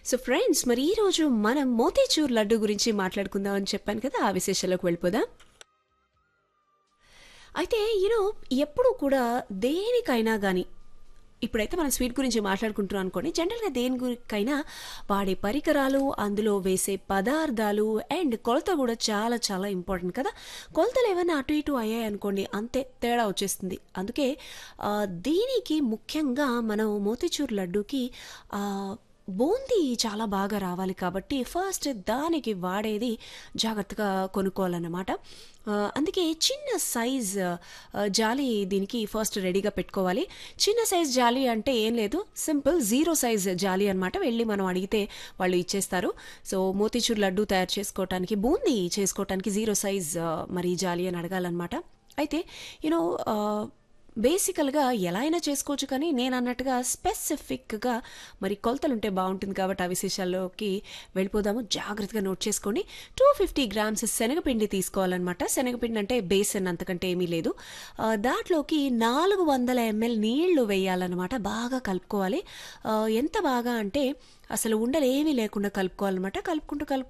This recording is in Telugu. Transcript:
సో ఫ్రెండ్స్, మరి ఈరోజు మనం మోతీచూర్ లడ్డు గురించి మాట్లాడుకుందాం అని చెప్పాను కదా, ఆ విశేషాలకు వెళ్ళిపోదాం. అయితే ఎప్పుడు కూడా దేనికైనా కానీ, ఇప్పుడైతే మనం స్వీట్ గురించి మాట్లాడుకుంటున్నాం అనుకోండి, జనరల్గా దేని గురికైనా వాడే పరికరాలు, అందులో వేసే పదార్థాలు అండ్ కొలత కూడా చాలా చాలా ఇంపార్టెంట్ కదా. కొలతలు ఏమైనా అటు ఇటు అయ్యాయి అనుకోండి, అంతే తేడా వచ్చేస్తుంది. అందుకే దీనికి ముఖ్యంగా మనం మోతీచూర్ లడ్డూకి ఆ, బూందీ చాలా బాగా రావాలి కాబట్టి ఫస్ట్ దానికి వాడేది జాగ్రత్తగా కొనుక్కోవాలన్నమాట. అందుకే చిన్న సైజ్ జాలి దీనికి ఫస్ట్ రెడీగా పెట్టుకోవాలి. చిన్న సైజ్ జాలి అంటే ఏం లేదు, సింపుల్ 0 సైజ్ జాలి అనమాట. వెళ్ళి మనం అడిగితే వాళ్ళు ఇచ్చేస్తారు. సో మోతీచూర్ లడ్డు తయారు చేసుకోవటానికి, బూందీ చేసుకోవటానికి 0 సైజ్ మరి జాలి అని అడగాలన్నమాట. అయితే యూనో బేసికల్గా ఎలా అయినా చేసుకోవచ్చు, కానీ నేను అన్నట్టుగా స్పెసిఫిక్గా మరి కొలతలు ఉంటే బాగుంటుంది కాబట్టి ఆ విశేషాల్లోకి వెళ్ళిపోదాము. జాగ్రత్తగా నోట్ చేసుకోండి. 250 గ్రామ్స్ శనగపిండి తీసుకోవాలన్నమాట. శనగపిండి అంటే బేసన్, అంతకంటే ఏమీ లేదు. దాంట్లోకి 400 ml నీళ్లు వేయాలన్నమాట. బాగా కలుపుకోవాలి. ఎంత బాగా అంటే అసలు ఉండలు ఏమీ లేకుండా కలుపుకోవాలన్నమాట. కలుపుకుంటూ